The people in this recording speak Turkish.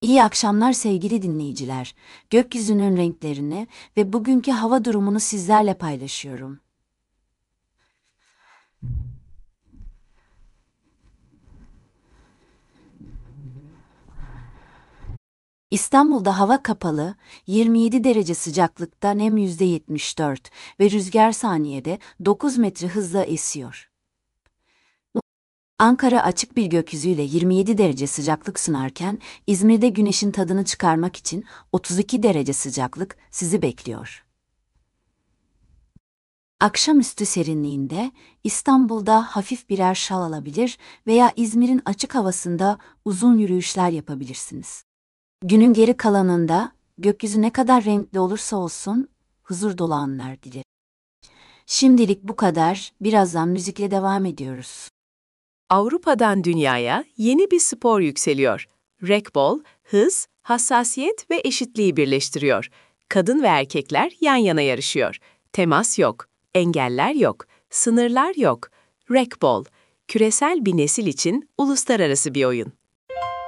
İyi akşamlar sevgili dinleyiciler. Gökyüzünün renklerini ve bugünkü hava durumunu sizlerle paylaşıyorum. İstanbul'da hava kapalı, 27 derece sıcaklıkta, nem %74 ve rüzgar saniyede 9 metre hızla esiyor. Ankara açık bir gökyüzüyle 27 derece sıcaklık sunarken, İzmir'de güneşin tadını çıkarmak için 32 derece sıcaklık sizi bekliyor. Akşamüstü serinliğinde İstanbul'da hafif birer şal alabilir veya İzmir'in açık havasında uzun yürüyüşler yapabilirsiniz. Günün geri kalanında gökyüzü ne kadar renkli olursa olsun huzur dolu anlar dilerim. Şimdilik bu kadar. Birazdan müzikle devam ediyoruz. Avrupa'dan dünyaya yeni bir spor yükseliyor. Racquetball, hız, hassasiyet ve eşitliği birleştiriyor. Kadın ve erkekler yan yana yarışıyor. Temas yok, engeller yok, sınırlar yok. Racquetball, küresel bir nesil için uluslararası bir oyun.